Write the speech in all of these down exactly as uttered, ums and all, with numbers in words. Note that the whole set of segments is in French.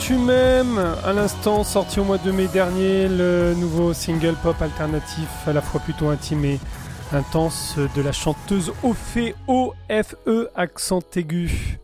tu m'aimes, à l'instant sorti au mois de mai dernier, le nouveau single pop alternatif à la fois plutôt intime et intense de la chanteuse Ophé, O F E accent aigu.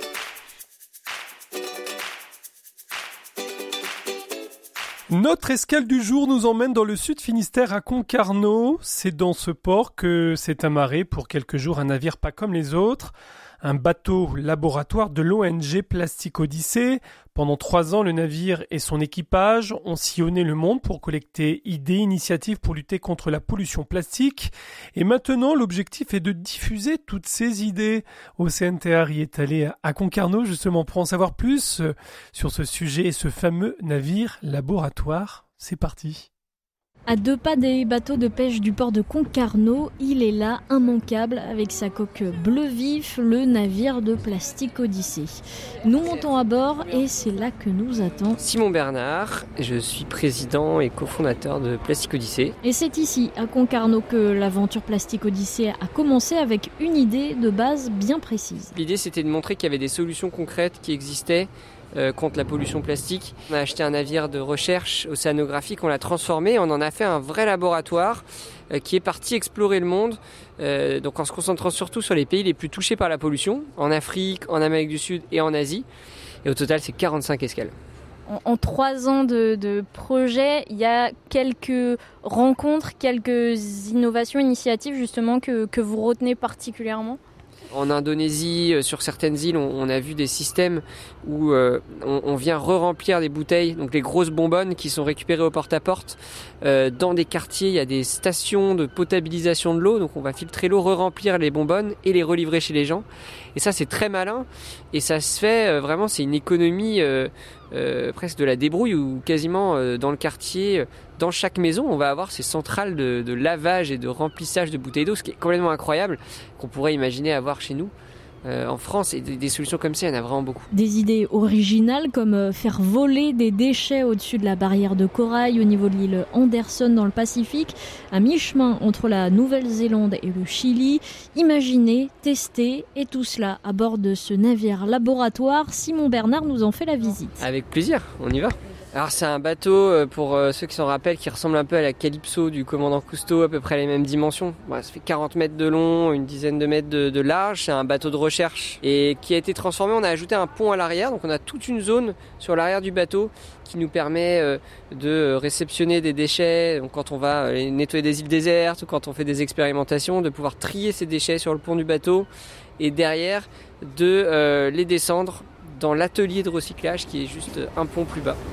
Notre escale du jour nous emmène dans le sud Finistère à Concarneau. C'est dans ce port que s'est amarré pour quelques jours un navire pas comme les autres. Un bateau laboratoire de l'O N G Plastic Odyssey. Pendant trois ans, le navire et son équipage ont sillonné le monde pour collecter idées, initiatives pour lutter contre la pollution plastique. Et maintenant, l'objectif est de diffuser toutes ces idées. O C N T R y est allé à Concarneau justement pour en savoir plus sur ce sujet et ce fameux navire laboratoire. C'est parti. À deux pas des bateaux de pêche du port de Concarneau, il est là, immanquable, avec sa coque bleu vif, le navire de Plastic Odyssey. Nous montons à bord et c'est là que nous attend Simon Bernard, je suis président et cofondateur de Plastic Odyssey. Et c'est ici, à Concarneau, que l'aventure Plastic Odyssey a commencé avec une idée de base bien précise. L'idée, c'était de montrer qu'il y avait des solutions concrètes qui existaient Euh, contre la pollution plastique. On a acheté un navire de recherche océanographique, on l'a transformé, on en a fait un vrai laboratoire euh, qui est parti explorer le monde, euh, donc en se concentrant surtout sur les pays les plus touchés par la pollution, en Afrique, en Amérique du Sud et en Asie. Et au total, c'est quarante-cinq escales. En, en trois ans de, de projet, il y a quelques rencontres, quelques innovations, initiatives justement que, que vous retenez particulièrement ? En Indonésie, euh, sur certaines îles, on, on a vu des systèmes où euh, on, on vient re-remplir des bouteilles, donc les grosses bonbonnes qui sont récupérées au porte-à-porte. Euh, dans des quartiers, il y a des stations de potabilisation de l'eau, donc on va filtrer l'eau, re-remplir les bonbonnes et les relivrer chez les gens. Et ça, c'est très malin. Et ça se fait, euh, vraiment, c'est une économie euh, euh, presque de la débrouille où quasiment euh, dans le quartier, dans chaque maison, on va avoir ces centrales de, de lavage et de remplissage de bouteilles d'eau, ce qui est complètement incroyable, qu'on pourrait imaginer avoir chez nous. Euh, en France, et des, des solutions comme ça, il y en a vraiment beaucoup. Des idées originales comme faire voler des déchets au-dessus de la barrière de corail au niveau de l'île Anderson dans le Pacifique, à mi-chemin entre la Nouvelle-Zélande et le Chili. Imaginez, tester, et tout cela à bord de ce navire laboratoire. Simon Bernard nous en fait la visite. Avec plaisir, on y va. Alors c'est un bateau, pour ceux qui s'en rappellent, qui ressemble un peu à la Calypso du commandant Cousteau, à peu près les mêmes dimensions. Bon, ça fait quarante mètres de long, une dizaine de mètres de, de large. C'est un bateau de recherche et qui a été transformé. On a ajouté un pont à l'arrière, donc on a toute une zone sur l'arrière du bateau qui nous permet de réceptionner des déchets. Donc quand on va nettoyer des îles désertes ou quand on fait des expérimentations, de pouvoir trier ces déchets sur le pont du bateau et derrière de euh, les descendre dans l'atelier de recyclage qui est juste un pont plus bas.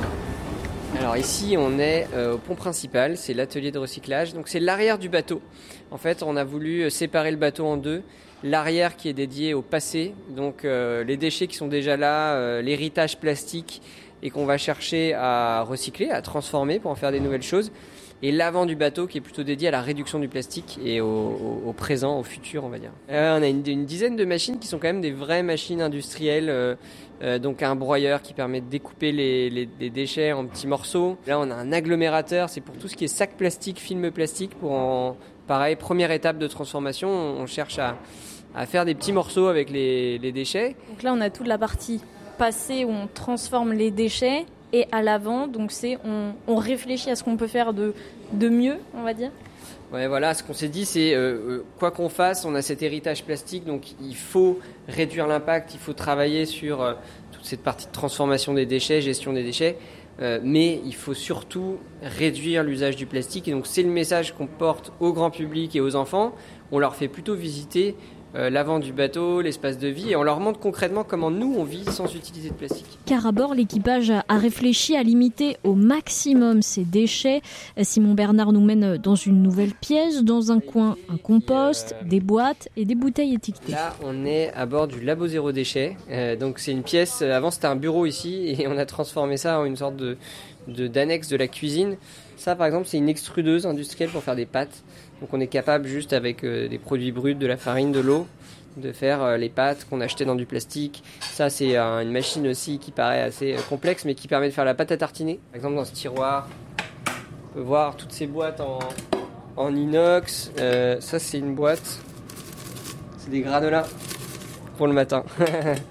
Alors ici on est euh, au pont principal, c'est l'atelier de recyclage, donc c'est l'arrière du bateau. En fait on a voulu séparer le bateau en deux, l'arrière qui est dédié au passé, donc euh, les déchets qui sont déjà là, euh, l'héritage plastique et qu'on va chercher à recycler, à transformer pour en faire des nouvelles choses. Et l'avant du bateau qui est plutôt dédié à la réduction du plastique et au, au, au présent, au futur on va dire. Euh, on a une, une dizaine de machines qui sont quand même des vraies machines industrielles, euh, euh, donc un broyeur qui permet de découper les, les, les déchets en petits morceaux. Là on a un agglomérateur, c'est pour tout ce qui est sac plastique, film plastique, pour en, pareil, première étape de transformation, on cherche à, à faire des petits morceaux avec les, les déchets. Donc là on a toute la partie passée où on transforme les déchets. Et à l'avant, donc c'est on, on réfléchit à ce qu'on peut faire de, de mieux, on va dire. Ouais, voilà, ce qu'on s'est dit, c'est euh, quoi qu'on fasse, on a cet héritage plastique, donc il faut réduire l'impact, il faut travailler sur euh, toute cette partie de transformation des déchets, gestion des déchets, euh, mais il faut surtout réduire l'usage du plastique. Et donc c'est le message qu'on porte au grand public et aux enfants. On leur fait plutôt visiter Euh, l'avant du bateau, l'espace de vie, et on leur montre concrètement comment nous on vit sans utiliser de plastique. Car à bord, l'équipage a réfléchi à limiter au maximum ces déchets. Simon Bernard nous mène dans une nouvelle pièce, dans un coin un compost, des boîtes et des bouteilles étiquetées. Là on est à bord du Labo Zéro Déchet, euh, donc c'est une pièce, avant c'était un bureau ici et on a transformé ça en une sorte de, de, d'annexe de la cuisine. Ça par exemple c'est une extrudeuse industrielle pour faire des pâtes. Donc on est capable juste avec euh, des produits bruts, de la farine, de l'eau, de faire euh, les pâtes qu'on achetait dans du plastique. Ça c'est euh, une machine aussi qui paraît assez euh, complexe mais qui permet de faire la pâte à tartiner. Par exemple dans ce tiroir, on peut voir toutes ces boîtes en, en inox. Euh, ça c'est une boîte, c'est des granolas pour le matin.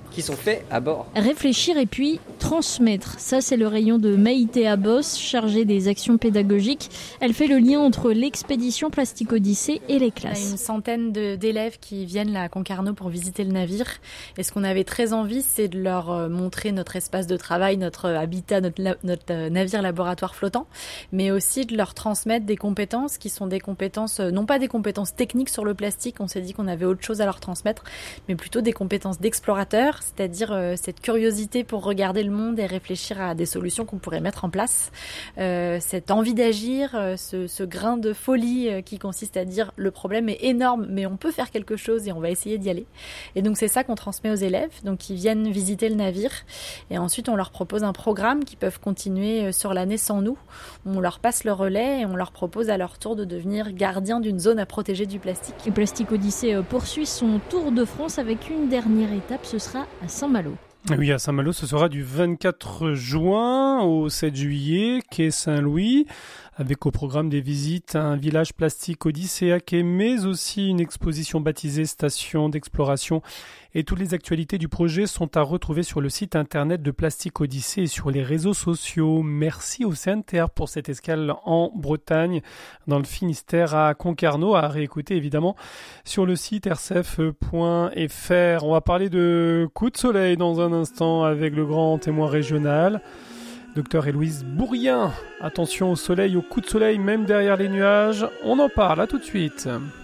qui sont faits à bord. Réfléchir et puis transmettre. Ça, c'est le rayon de Maïté Abos, chargée des actions pédagogiques. Elle fait le lien entre l'expédition Plastic Odyssée et les classes. On a une centaine de, d'élèves qui viennent là à Concarneau pour visiter le navire. Et ce qu'on avait très envie, c'est de leur montrer notre espace de travail, notre habitat, notre, notre navire laboratoire flottant, mais aussi de leur transmettre des compétences qui sont des compétences, non pas des compétences techniques sur le plastique, on s'est dit qu'on avait autre chose à leur transmettre, mais plutôt des compétences d'explorateurs, c'est-à-dire euh, cette curiosité pour regarder le monde et réfléchir à des solutions qu'on pourrait mettre en place, euh, cette envie d'agir, euh, ce, ce grain de folie euh, qui consiste à dire le problème est énorme, mais on peut faire quelque chose et on va essayer d'y aller. Et donc c'est ça qu'on transmet aux élèves, donc ils viennent visiter le navire et ensuite on leur propose un programme qui peuvent continuer sur l'année sans nous. On leur passe le relais et on leur propose à leur tour de devenir gardiens d'une zone à protéger du plastique. Et Plastic Odyssée poursuit son tour de France avec une dernière étape, ce sera à Saint-Malo. Oui, à Saint-Malo, ce sera du vingt-quatre juin au sept juillet, quai Saint-Louis, avec au programme des visites à un village plastique odysséaque, mais aussi une exposition baptisée Station d'exploration. Et toutes les actualités du projet sont à retrouver sur le site internet de Plastic Odyssée et sur les réseaux sociaux. Merci Océane Terre pour cette escale en Bretagne, dans le Finistère à Concarneau, à réécouter évidemment sur le site r c f point f r. On va parler de coup de soleil dans un instant avec le grand témoin régional, Docteur Héloïse Bourrien. Attention au soleil, au coup de soleil, même derrière les nuages. On en parle, à tout de suite.